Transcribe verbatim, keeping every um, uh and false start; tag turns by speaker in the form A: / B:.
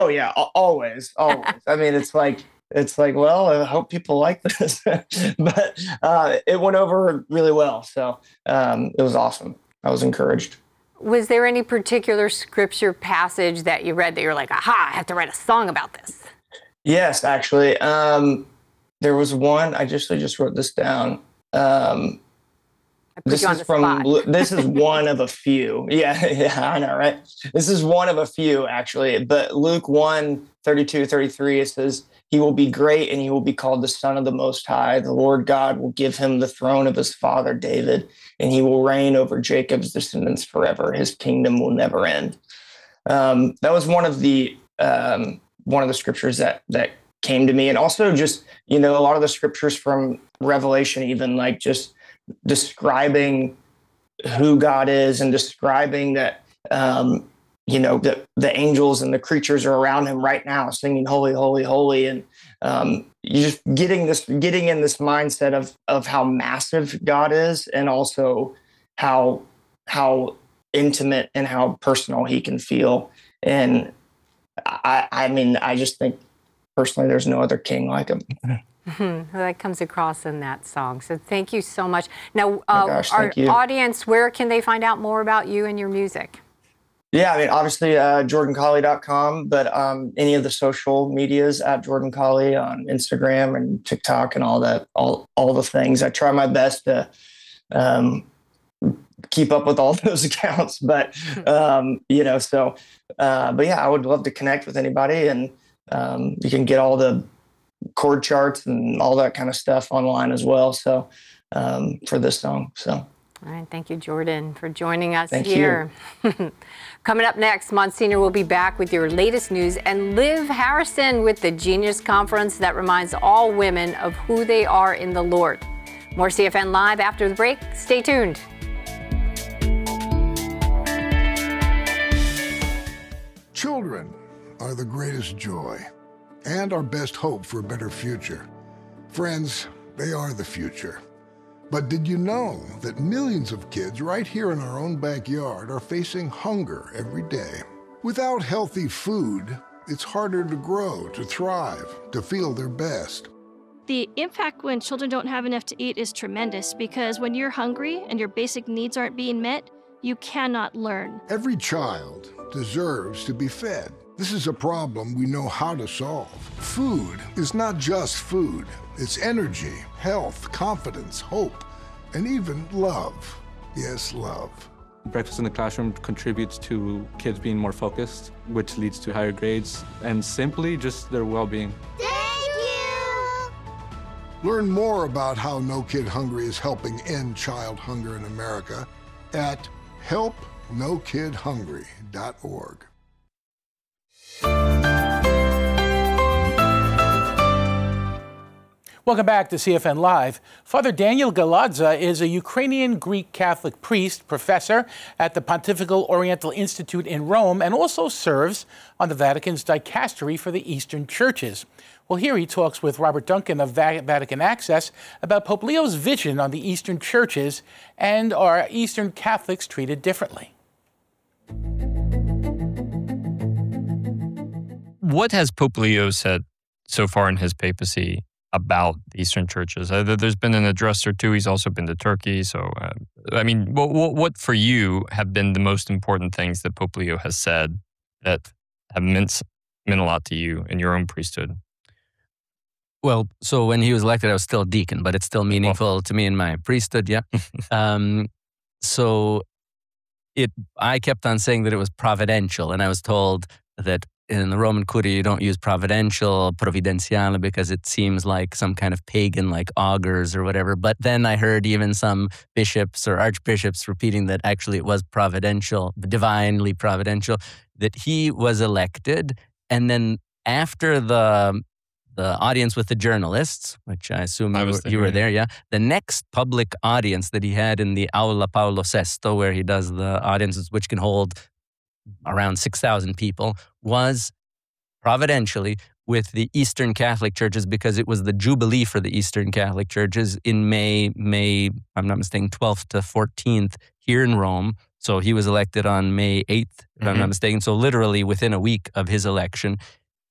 A: Oh yeah, al- always, always. I mean, it's like it's like, well, I hope people like this, but uh, it went over really well. So um, it was awesome. I was encouraged.
B: Was there any particular scripture passage that you read that you're like, aha, I have to write a song about this?
A: Yes, actually, um, there was one. I just I just wrote this down. Um,
B: I put
A: this
B: you on
A: is
B: the
A: from
B: spot.
A: this is one of a few. Yeah, yeah, I know, right? This is one of a few actually. But Luke one thirty-two, thirty-three, it says, "He will be great and he will be called the Son of the Most High. The Lord God will give him the throne of his father David, and he will reign over Jacob's descendants forever. His kingdom will never end." Um, that was one of the um, one of the scriptures that that came to me, and also just, you know, a lot of the scriptures from Revelation, even like just describing who God is and describing that, um, you know, the, the angels and the creatures are around him right now singing holy, holy, holy. And um, you're just getting this, getting in this mindset of, of how massive God is, and also how, how intimate and how personal he can feel. And I, I mean, I just think personally, there's no other king like him.
B: Mm-hmm. Well, that comes across in that song. So thank you so much. Now, uh,
A: Oh gosh,
B: our
A: thank you.
B: audience, where can they find out more about you and your music?
A: Yeah, I mean, obviously, uh, jordan colley dot com, but um, any of the social medias at Jordan Colley on Instagram and TikTok and all that, all all the things. I try my best to um, keep up with all those accounts, but um, you know, so, uh, but yeah, I would love to connect with anybody, and um, you can get all the chord charts and all that kind of stuff online as well. So um, for this song, so.
B: All right, thank you, Jordan, for joining us
A: Thank
B: here. Coming up next, Monsignor will be back with your latest news, and Liv Harrison with the Genius Conference that reminds all women of who they are in the Lord. More C F N Live after the break. Stay tuned.
C: Children are the greatest joy and our best hope for a better future. Friends, they are the future. But did you know that millions of kids right here in our own backyard are facing hunger every day? Without healthy food, it's harder to grow, to thrive, to feel their best.
D: The impact when children don't have enough to eat is tremendous, because when you're hungry and your basic needs aren't being met, you cannot learn.
C: Every child deserves to be fed. This is a problem we know how to solve. Food is not just food. It's energy, health, confidence, hope, and even love. Yes, love.
E: Breakfast in the classroom contributes to kids being more focused, which leads to higher grades, and simply just their well-being.
F: Thank you!
C: Learn more about how No Kid Hungry is helping end child hunger in America at help no kid hungry dot org.
G: Welcome back to C F N Live. Father Daniel Galadza is a Ukrainian Greek Catholic priest, professor at the Pontifical Oriental Institute in Rome, and also serves on the Vatican's dicastery for the Eastern Churches. Well, here he talks with Robert Duncan of Vatican Access about Pope Leo's vision on the Eastern Churches and are Eastern Catholics treated differently.
H: What has Pope Leo said so far in his papacy about the Eastern churches? Uh, there's been an address or two. He's also been to Turkey. So, uh, I mean, what, what, what for you have been the most important things that Pope Leo has said that have meant, meant a lot to you in your own priesthood?
I: Well, so when he was elected, I was still a deacon, but it's still meaningful well, to me in my priesthood, yeah. um, so it, I kept on saying that it was providential, and I was told that in the Roman Curia, you don't use providential, providenziale, because it seems like some kind of pagan, like augurs or whatever. But then I heard even some bishops or archbishops repeating that actually it was providential, divinely providential, that he was elected. And then after the the audience with the journalists, which I assume I you, were, you were there, yeah, the next public audience that he had in the Aula Paolo sesto, where he does the audiences, which can hold around six thousand people, was providentially with the Eastern Catholic churches, because it was the Jubilee for the Eastern Catholic churches in May, May, I'm not mistaken, twelfth to fourteenth here in Rome. So he was elected on May eighth, if mm-hmm. I'm not mistaken. So literally within a week of his election,